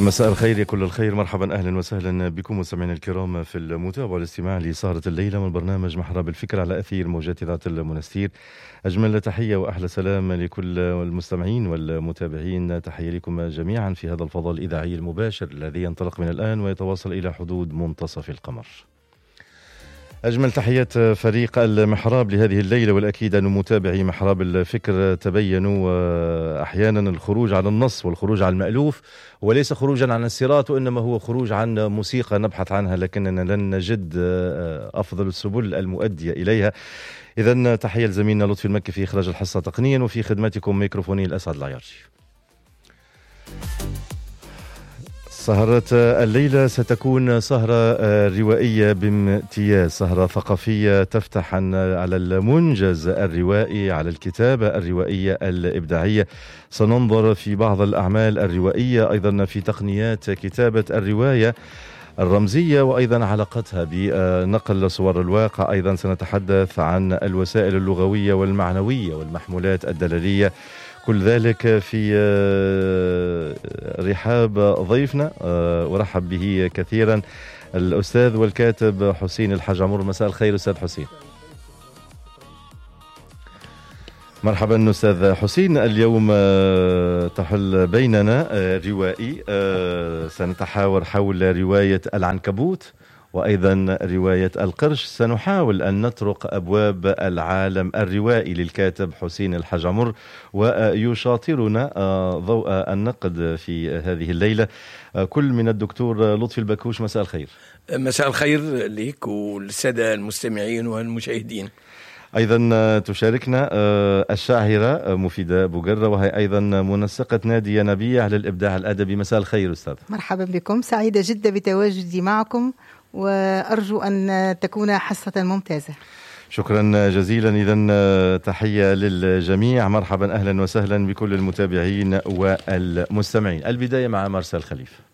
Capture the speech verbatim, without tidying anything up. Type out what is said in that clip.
مساء الخير يا كل الخير، مرحبا أهلا وسهلا بكم مستمعينا الكرام في المتابعة والاستماع لسهرة الليلة من برنامج محراب الفكر على أثير موجات إذاعة المنستير. أجمل تحية وأحلى سلام لكل المستمعين والمتابعين، تحية لكم جميعا في هذا الفضاء الإذاعي المباشر الذي ينطلق من الآن ويتواصل إلى حدود منتصف القمر. أجمل تحيات فريق المحراب لهذه الليلة، والأكيد أن متابعي محراب الفكر تبينوا أحيانا الخروج عن النص والخروج عن المألوف وليس خروجا عن الصراط، وإنما هو خروج عن موسيقى نبحث عنها لكننا لن نجد أفضل السبل المؤدية إليها. إذن تحية لزميلنا لطفي المكي في إخراج الحصة تقنيا، وفي خدمتكم ميكروفوني الأسعد العيارجي. سهرة الليلة ستكون سهرة روائية بامتياز، سهرة ثقافية تفتح على المنجز الروائي، على الكتابة الروائية الإبداعية. سننظر في بعض الأعمال الروائية، أيضا في تقنيات كتابة الرواية الرمزية وأيضا علاقتها بنقل صور الواقع. أيضا سنتحدث عن الوسائل اللغوية والمعنوية والمحمولات الدلالية، كل ذلك في رحاب ضيفنا ورحب به كثيرا الأستاذ والكاتب حسين الحجمر. مساء الخير أستاذ حسين. مرحبا أستاذ حسين. اليوم تحل بيننا روائي، سنتحاور حول رواية العنكبوت وأيضا رواية القرش. سنحاول أن نطرق أبواب العالم الروائي للكاتب حسين الحجمر، ويشاطرنا ضوء النقد في هذه الليلة كل من الدكتور لطفي البكوش. مساء الخير. مساء الخير لك والسادة المستمعين والمشاهدين. أيضا تشاركنا الشاعرة مفيدة بوغرة، وهي أيضا منسقة نادي ينابيع للإبداع الأدبي. مساء الخير أستاذ. مرحبا بكم، سعيدة جدا بتواجدي معكم وأرجو أن تكون حصة ممتازة. شكرا جزيلا. إذن تحية للجميع، مرحبا أهلا وسهلا بكل المتابعين والمستمعين. البداية مع مارسيل خليفة.